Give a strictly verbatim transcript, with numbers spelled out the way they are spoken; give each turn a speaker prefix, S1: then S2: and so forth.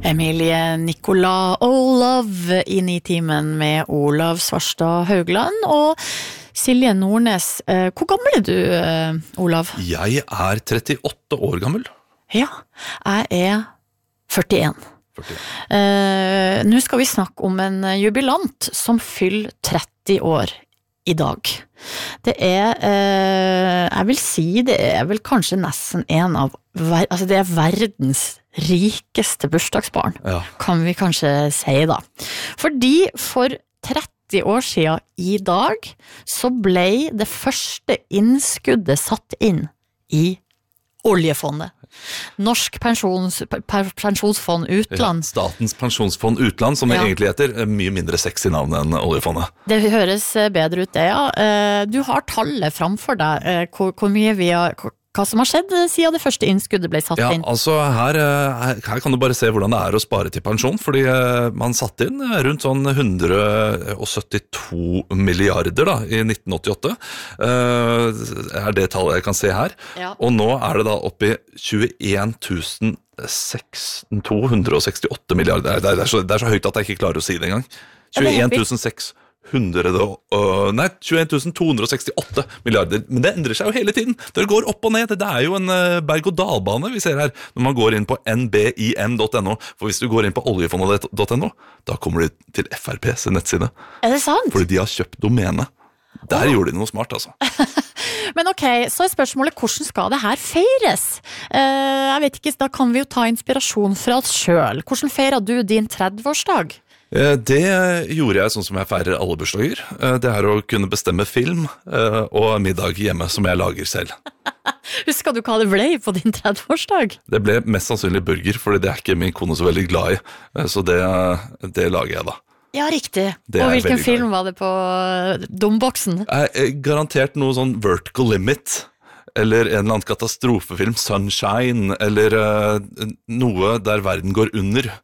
S1: Emilie Nicolas Olav i Nitimen med Olav Svarstad Haugland og Silje Nordnes. Hvor gammel er du, Olav?
S2: Jeg er trettiåtte år gammel.
S1: Ja, jeg er førtien. førtien. Uh, nå skal vi snakke om en jubilant som fyller tretti år i dag. Det er, uh, jeg vil si, det er vel kanskje nesten en av, ver- altså det er verdens rikeste bursdagsbarn, ja. Kan vi kanskje si da. Fordi for tretti år siden i dag, så ble det første innskuddet satt inn i oljefondet. Norsk pensjons, pensjonsfond utland.
S2: Ja, Statens pensjonsfond utland, som det ja. egentlig heter, er mye mindre sexy navn enn oljefondet.
S1: Det høres bedre ut det, ja. Du har tallet framfor deg, hvor, hvor mye vi har... Hva som har skjedd siden det første innskuddet ble satt
S2: ja,
S1: inn?
S2: Ja, altså her, her kan du bare se hvordan det er å spare til pensjon, fordi man satte inn rundt sånn hundre og syttito milliarder da, i nitten åttiåtte. Uh, er det tallet jeg kan se her. Ja. Og nå er det da oppe i tjueen tusen to hundre sekstiåtte milliarder. Det er, det, er så, det er så høyt at jeg ikke klarer å si det engang. tjueen tusen seks hundre, uh, nei, tjueen tusen to hundre sekstiåtte milliarder, men det endrer seg jo hele tiden. Det går opp og ned. Det er jo en uh, berg-og-dal-bane vi ser her, når man går inn på n b i n punktum n o, for hvis du går inn på oljefondet punktum n o, da kommer du til F R P's nettside.
S1: Er det sant?
S2: Fordi de har kjøpt domene. Der oh. gjorde de noe smart, altså.
S1: Men ok, så er spørsmålet, hvordan skal det her feires? Uh, jeg vet ikke, da kan vi jo ta inspirasjon fra oss selv. Hvordan feirer du din trettiårsdag?
S2: Det gjorde jeg sånn som jeg feirer alle bursdager. Det er å kunne bestemme film og middag hjemme som jeg lager selv.
S1: Husker du hva det ble på din trettiårsdag?
S2: Det ble mest sannsynlig burger, for det er ikke min kone så veldig glad i. Så det, det lager jeg da.
S1: Ja, riktig. Og hvilken film var det på domboksen?
S2: Garantert noe sånn Vertical Limit. Eller en eller annen katastrofefilm, Sunshine, eller uh, noe der verden går under.